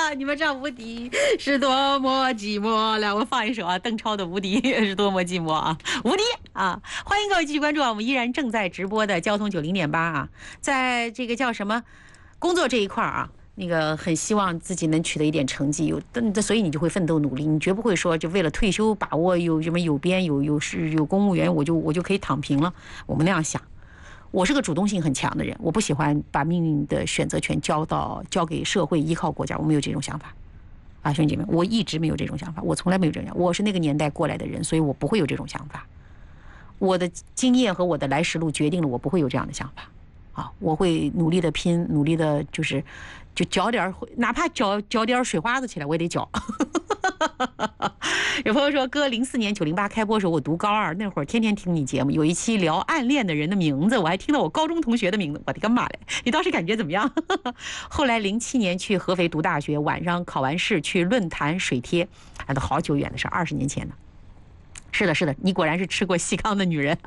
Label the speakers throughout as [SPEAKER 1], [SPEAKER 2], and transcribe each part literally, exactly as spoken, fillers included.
[SPEAKER 1] 你们这无敌是多么寂寞。来，我放一首啊，邓超的《无敌是多么寂寞》啊，无敌啊！欢迎各位继续关注啊，我们依然正在直播的交通九零点八啊，在这个叫什么工作这一块啊。那个很希望自己能取得一点成绩，有，所以你就会奋斗努力，你绝不会说就为了退休把握有什么有编有有是有公务员，我就我就可以躺平了。我们那样想，我是个主动性很强的人，我不喜欢把命运的选择权交到交给社会，依靠国家，我没有这种想法。啊，兄弟们，我一直没有这种想法，我从来没有这样，我是那个年代过来的人，所以我不会有这种想法。我的经验和我的来时路决定了我不会有这样的想法。啊，我会努力的拼，努力的就是。就搅点，哪怕搅搅点水花子起来，我也得搅。有朋友说，哥，零四年九零八开播的时候，我读高二，那会儿天天听你节目，有一期聊暗恋的人的名字，我还听到我高中同学的名字，我的个妈嘞！你当时感觉怎么样？后来零七年去合肥读大学，晚上考完试去论坛水贴，那都好久远的事，二十年前了。是的，是的，你果然是吃过细糠的女人。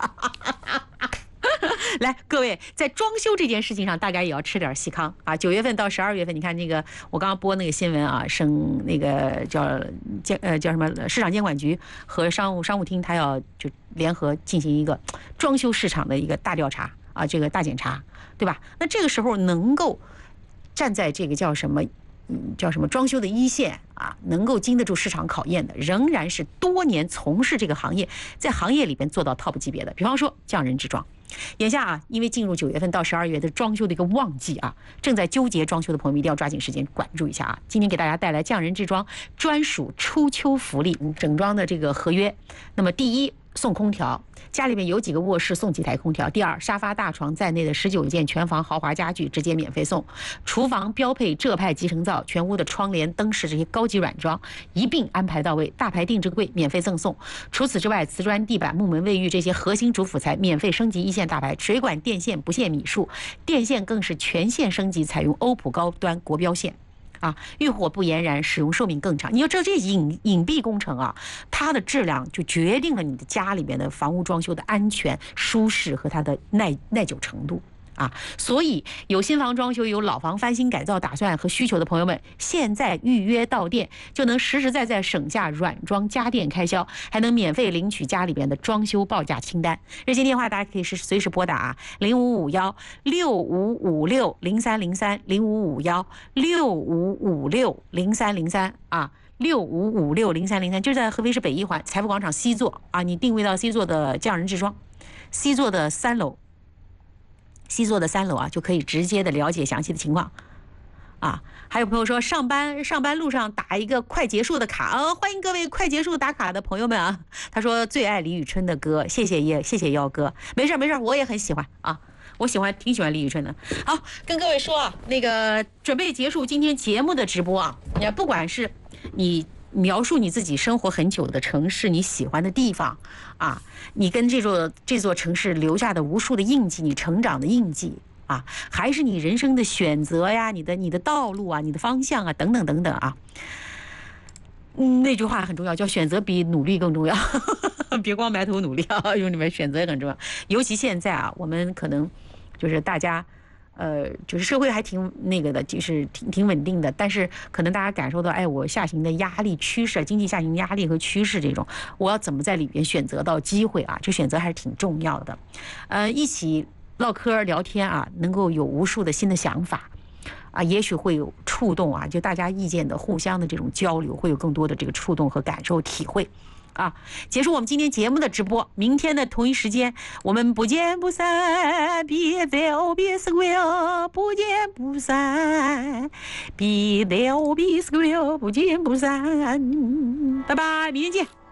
[SPEAKER 1] 来，各位，在装修这件事情上，大家也要吃点细糠啊！九月份到十二月份，你看那个我刚刚播那个新闻啊，省那个叫监呃叫什么市场监管局和商务商务厅，他要就联合进行一个装修市场的一个大调查啊，这个大检查，对吧？那这个时候能够站在这个叫什么？嗯，叫什么装修的一线啊，能够经得住市场考验的，仍然是多年从事这个行业，在行业里边做到 top 级别的。比方说匠人之装，眼下啊，因为进入九月份到十二月的装修的一个旺季啊，正在纠结装修的朋友们一定要抓紧时间关注一下啊。今天给大家带来匠人之装专属初秋福利，整装的这个合约。那么第一，送空调，家里面有几个卧室送几台空调。第二，沙发大床在内的十九件全房豪华家具直接免费送。厨房标配浙派集成灶，全屋的窗帘灯饰这些高级软装一并安排到位，大牌定制柜免费赠送。除此之外，瓷砖地板木门卫浴这些核心主辅材免费升级一线大牌，水管电线不限米数，电线更是全线升级，采用欧普高端国标线啊，遇火不延燃，使用寿命更长。你要知道，这隐隐蔽工程啊，它的质量就决定了你的家里面的房屋装修的安全、舒适和它的耐耐久程度啊。所以有新房装修、有老房翻新改造打算和需求的朋友们，现在预约到店就能实实在在省下软装家电开销，还能免费领取家里边的装修报价清单。热线电话大家可以是随时拨打啊，零五五幺六五五六零三零三零五五幺六五五六零三零三啊。六五五六零三零三就在合肥市北一环财富广场 C 座啊，你定位到 C 座的匠人之装 ，C 座的三楼。C 座的三楼啊，就可以直接的了解详细的情况，啊，还有朋友说上班上班路上打一个快结束的卡啊，欢迎各位快结束打卡的朋友们啊。他说最爱李宇春的歌，谢谢叶，谢谢耀哥，没事没事，我也很喜欢啊，我喜欢挺喜欢李宇春的。好，跟各位说啊，那个准备结束今天节目的直播啊，也不管是你。描述你自己生活很久的城市，你喜欢的地方啊，你跟这座这座城市留下的无数的印记，你成长的印记啊，还是你人生的选择呀，你的你的道路啊，你的方向啊，等等等等啊。嗯，那句话很重要，叫选择比努力更重要。别光埋头努力啊，兄弟们，选择也很重要。尤其现在啊，我们可能就是大家。呃，就是社会还挺那个的，就是挺挺稳定的，但是可能大家感受到，哎，我下行的压力趋势，经济下行压力和趋势这种，我要怎么在里边选择到机会啊？这选择还是挺重要的。呃，一起唠嗑聊天啊，能够有无数的新的想法啊，也许会有触动啊，就大家意见的互相的这种交流，会有更多的这个触动和感受体会。啊，结束我们今天节目的直播，明天的同一时间我们不见不散，别走别 square， 不见不散，别走别 square， 不见不散，拜拜，明天见。